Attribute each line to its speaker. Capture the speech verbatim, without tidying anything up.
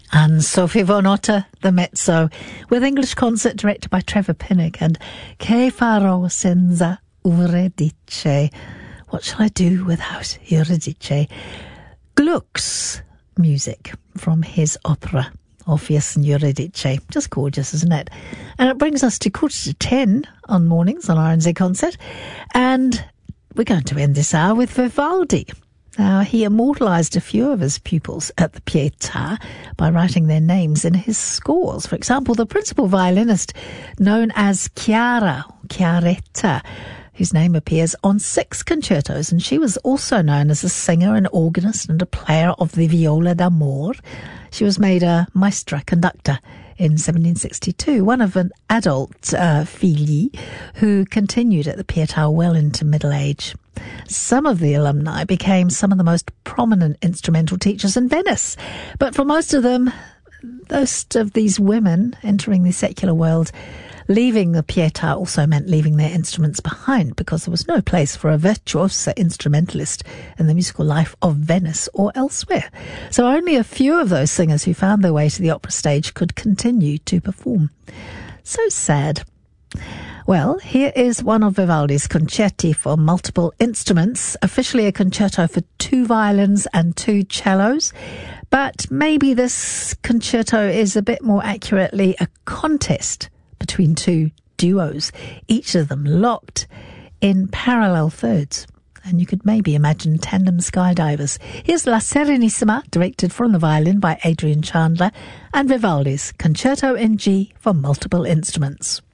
Speaker 1: And Sophie von Otter, the mezzo, with English concert directed by Trevor Pinnock, and Che farò senza Eurydice? What shall I do without Eurydice? Gluck's music from his opera Orpheus and Eurydice. Just gorgeous, isn't it? And it brings us to quarter to ten on mornings on R N Z Concert, and we're going to end this hour with Vivaldi. Now, he immortalised a few of his pupils at the Pietà by writing their names in his scores. For example, the principal violinist, known as Chiara, Chiaretta, whose name appears on six concertos, and she was also known as a singer, an organist, and a player of the viola d'amore. She was made a maestra conductor in seventeen sixty-two, one of an adult uh, figli who continued at the Pietà well into middle age. Some of the alumni became some of the most prominent instrumental teachers in Venice, but for most of them, most of these women entering the secular world, leaving the Pietà also meant leaving their instruments behind, because there was no place for a virtuosa instrumentalist in the musical life of Venice or elsewhere. So only a few of those singers who found their way to the opera stage could continue to perform. So sad. Well, here is one of Vivaldi's concerti for multiple instruments, officially a concerto for two violins and two cellos, but maybe this concerto is a bit more accurately a contest between two duos, each of them locked in parallel thirds. And you could maybe imagine tandem skydivers. Here's La Serenissima, directed from the violin by Adrian Chandler, and Vivaldi's Concerto in G for multiple instruments.